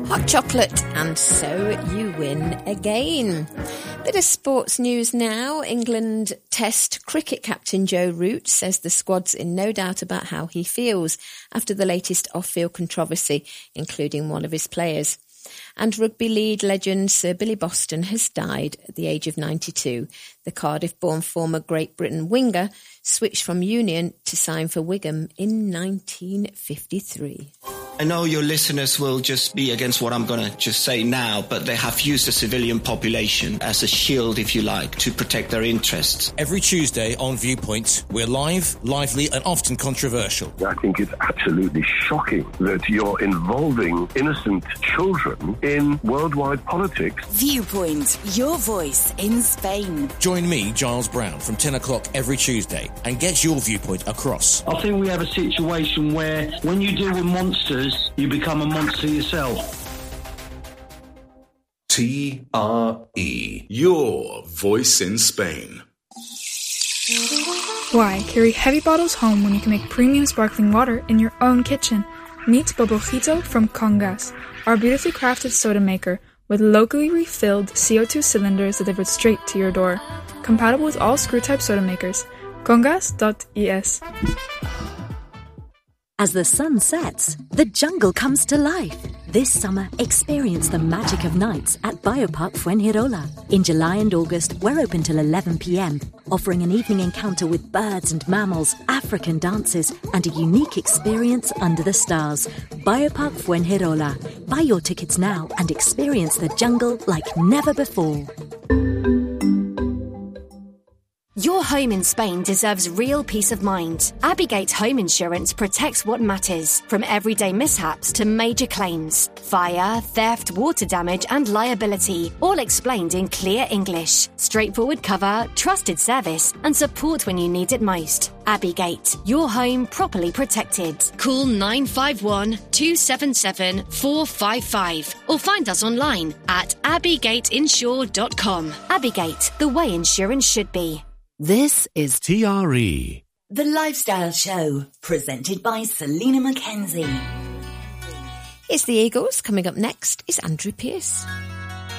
Hot chocolate, and so you win again. Bit of sports news now. England Test cricket captain Joe Root says the squad's in no doubt about how he feels after the latest off-field controversy, including one of his players. And rugby league legend Sir Billy Boston has died at the age of 92. The Cardiff-born former Great Britain winger switched from Union to sign for Wigan in 1953. I know your listeners will just be against what I'm going to just say now, but they have used the civilian population as a shield, if you like, to protect their interests. Every Tuesday on Viewpoint, we're live, lively and often controversial. I think it's absolutely shocking that you're involving innocent children in worldwide politics. Viewpoint, your voice in Spain. Join me, Giles Brown, from 10 o'clock every Tuesday and get your viewpoint across. I think we have a situation where when you deal with monsters, you become a monster yourself. TRE, your voice in Spain. Why carry heavy bottles home when you can make premium sparkling water in your own kitchen? Meet Bobojito from Congas, our beautifully crafted soda maker with locally refilled CO2 cylinders delivered straight to your door. Compatible with all screw-type soda makers. Congas.es. As the sun sets, the jungle comes to life. This summer, experience the magic of nights at Biopark Fuengirola. In July and August, we're open till 11 p.m, offering an evening encounter with birds and mammals, African dances, and a unique experience under the stars. Biopark Fuengirola. Buy your tickets now and experience the jungle like never before. Your home in Spain deserves real peace of mind. Abigate Home Insurance protects what matters, from everyday mishaps to major claims. Fire, theft, water damage and liability, all explained in clear English. Straightforward cover, trusted service and support when you need it most. Abigate, your home properly protected. Call 951 277 455 or find us online at abigateinsure.com. Abigate, the way insurance should be. This is TRE, The Lifestyle Show, presented by Selena Mackenzie. Here's the Eagles. Coming up next is Andrew Pearce.